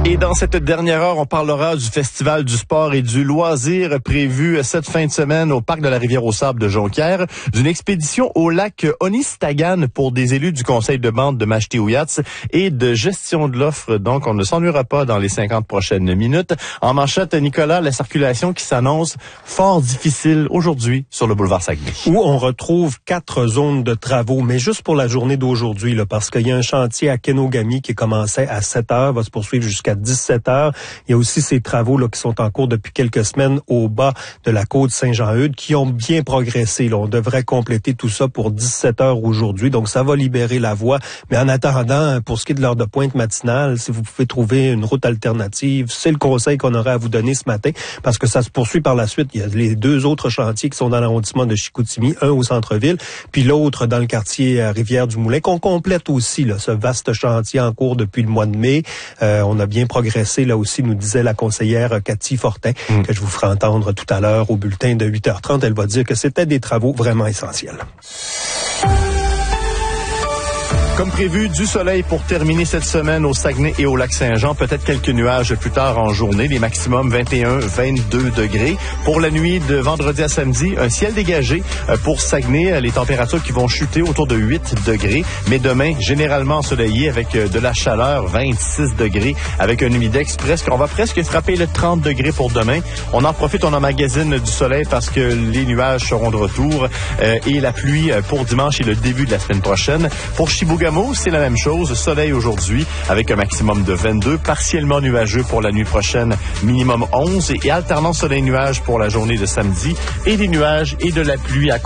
Et dans cette dernière heure, on parlera du Festival du sport et du loisir prévu cette fin de semaine au Parc de la Rivière-aux-Sables de Jonquière, d'une expédition au lac Onistagan pour des élus du conseil de bande de Mashti-Ouiats et de gestion de l'offre. Donc, on ne s'ennuiera pas dans les 50 prochaines minutes. En manchette, Nicolas, la circulation qui s'annonce fort difficile aujourd'hui sur le boulevard Saguenay. Où on retrouve 4 zones de travaux, mais juste pour la journée d'aujourd'hui, là, parce qu'il y a un chantier à Kenogami qui commençait à 7 heures, va se poursuivre jusqu'à 17 heures. Il y a aussi ces travaux là qui sont en cours depuis quelques semaines au bas de la côte Saint-Jean-Eudes qui ont bien progressé. Là. On devrait compléter tout ça pour 17 heures aujourd'hui. Donc, ça va libérer la voie. Mais en attendant, pour ce qui est de l'heure de pointe matinale, si vous pouvez trouver une route alternative, c'est le conseil qu'on aurait à vous donner ce matin parce que ça se poursuit par la suite. Il y a les 2 autres chantiers qui sont dans l'arrondissement de Chicoutimi, un au centre-ville, puis l'autre dans le quartier Rivière-du-Moulin, qu'on complète aussi là, ce vaste chantier en cours depuis le mois de mai. On a bien progressé là aussi, nous disait la conseillère Cathy Fortin, que je vous ferai entendre tout à l'heure au bulletin de 8h30. Elle va dire que c'était des travaux vraiment essentiels. Comme prévu, du soleil pour terminer cette semaine au Saguenay et au Lac-Saint-Jean. Peut-être quelques nuages plus tard en journée. Les maximums 21-22 degrés. Pour la nuit de vendredi à samedi, un ciel dégagé pour Saguenay. Les températures qui vont chuter autour de 8 degrés. Mais demain, généralement ensoleillé avec de la chaleur, 26 degrés. Avec un humidex on va presque frapper le 30 degrés pour demain. On en profite, on emmagasine du soleil parce que les nuages seront de retour. Et la pluie pour dimanche et le début de la semaine prochaine. Pour Chibougamau, c'est la même chose. Soleil aujourd'hui avec un maximum de 22, partiellement nuageux pour la nuit prochaine, minimum 11 et alternant soleil-nuage pour la journée de samedi et des nuages et de la pluie à